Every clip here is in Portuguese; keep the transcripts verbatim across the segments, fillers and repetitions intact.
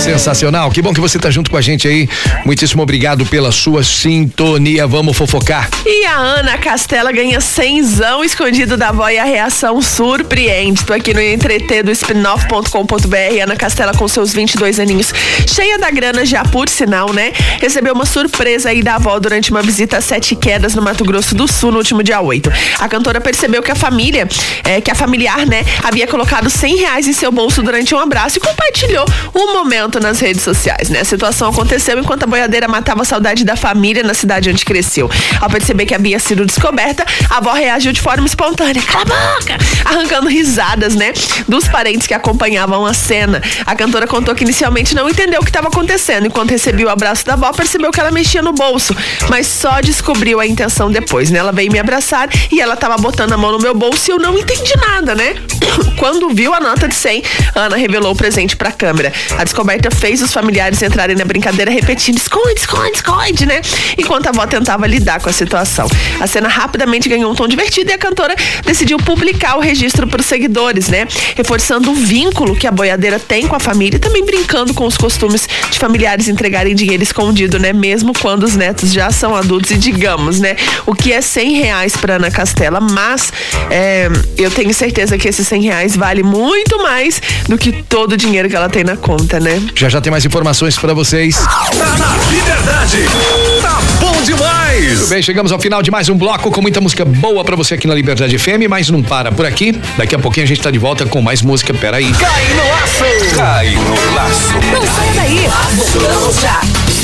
Sensacional, que bom que você tá junto com a gente aí. Muitíssimo obrigado pela sua sintonia. Vamos fofocar. E a Ana Castela ganha cenzão escondido da avó e a reação surpreende. Tô aqui no entreter do spinoff ponto com ponto br. Ana Castela com seus vinte e dois aninhos, cheia da grana já por sinal, né? Recebeu uma surpresa aí da avó durante uma visita a Sete Quedas no Mato Grosso do Sul no último dia oito. A cantora percebeu que a família, é, que a familiar, né, havia colocado cem reais em seu bolso durante um abraço e compartilhou um momento nas redes sociais, né? A situação aconteceu enquanto a boiadeira matava a saudade da família na cidade onde cresceu. Ao perceber que havia sido descoberta, a avó reagiu de forma espontânea, cala a boca, arrancando risadas, né, dos parentes que acompanhavam a cena. A cantora contou que inicialmente não entendeu o que estava acontecendo. Enquanto recebia o abraço da avó, percebeu que ela mexia no bolso, mas só descobriu a intenção depois, né? Ela veio me abraçar e ela tava botando a mão no meu bolso e eu não entendi nada, né? Quando viu a nota de cem, Ana revelou o presente pra câmera. A descoberta fez os familiares entrarem na brincadeira repetindo, esconde, esconde, esconde, né? Enquanto a avó tentava lidar com a situação. A cena rapidamente ganhou um tom divertido e a cantora decidiu publicar o registro pros seguidores, né? Reforçando o vínculo que a boiadeira tem com a família e também brincando com os costumes de familiares entregarem dinheiro escondido, né? Mesmo quando os netos já são adultos e digamos, né? O que é cem reais pra Ana Castela, mas é, eu tenho certeza que esses cem reais vale muito mais do que todo o dinheiro que ela tem na conta, né? Já já tem mais informações pra vocês. Tá na Liberdade. Tá bom demais. Muito bem, chegamos ao final de mais um bloco com muita música boa pra você aqui na Liberdade F M, mas não para por aqui. Daqui a pouquinho a gente tá de volta com mais música. Peraí. Cai no laço. Cai no laço. Não saia daí. Voltamos já.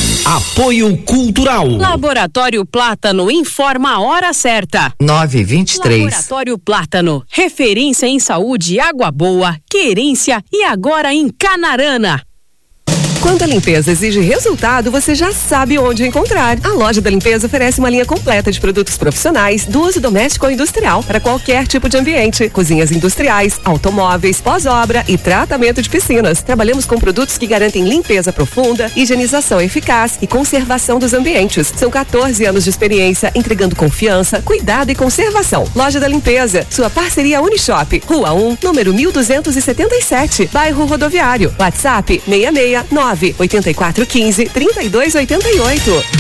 Apoio Cultural. Laboratório Plátano informa a hora certa. nove e vinte e três. Laboratório Plátano, referência em saúde, água boa, querência e agora em Canarana. Quando a limpeza exige resultado, você já sabe onde encontrar. A Loja da Limpeza oferece uma linha completa de produtos profissionais do uso doméstico ou industrial para qualquer tipo de ambiente. Cozinhas industriais, automóveis, pós-obra e tratamento de piscinas. Trabalhamos com produtos que garantem limpeza profunda, higienização eficaz e conservação dos ambientes. São quatorze anos de experiência entregando confiança, cuidado e conservação. Loja da Limpeza, sua parceria Unishop, Rua um, número mil duzentos e setenta e sete, bairro Rodoviário. WhatsApp seis seis nove oito quatro um cinco, três dois oito oito.